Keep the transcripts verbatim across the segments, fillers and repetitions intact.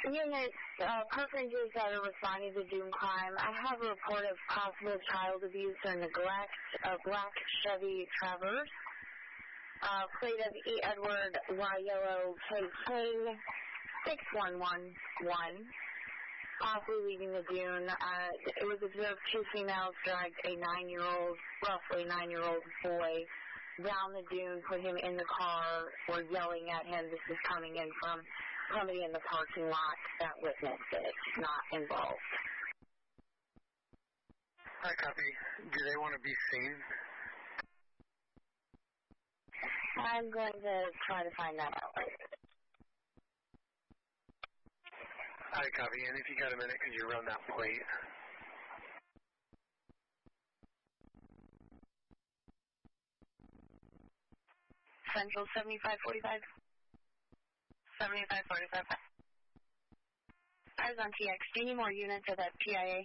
Unit, uh, Park Rangers that are responding to Dune Crime. I have a report of possible child abuse or neglect, a black Chevy Traverse, uh, plate of E. Edward Y Yellow K K six one one one, possibly leaving the dune. Uh, it was observed two females dragged a nine-year-old, roughly nine-year-old boy down the dune, put him in the car, were yelling at him. This is coming in from somebody in the parking lot that witnessed it, not involved. Hi, copy. Do they want to be seen? I'm going to try to find that out later. Hi, copy. And if you got a minute, could you run that plate? Central seventy-five forty-five. seventy-five forty-five. I was on T X. Do you need more units of that P I A?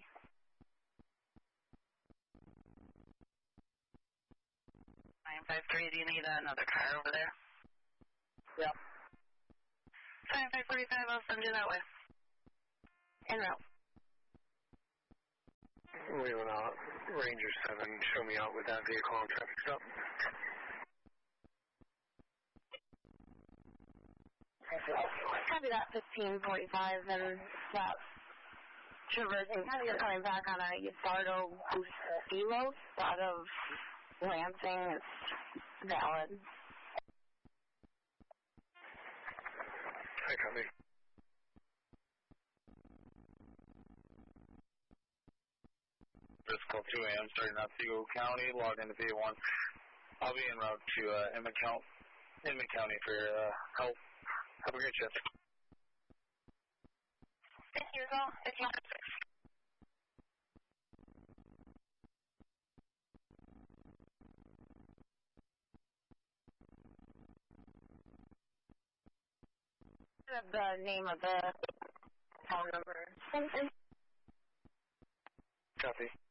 nine five three, do you need another car over there? Yep. seventy-five forty-five, I'll send you that way. En route. Wheeling out. Ranger seven, show me out with that vehicle on traffic stop. Copy that, fifteen forty-five, and that traversing, kind of you're coming back on a Yasardo Elo out of Lansing. It's valid. Hi, copy. Bristol two A M starting out Seagull County, logged into V one. I'll be en route to uh, Inman County, Inman County for uh, help. Have a great shift. Thank you, Go. Thank you. The name of the phone number. Copy.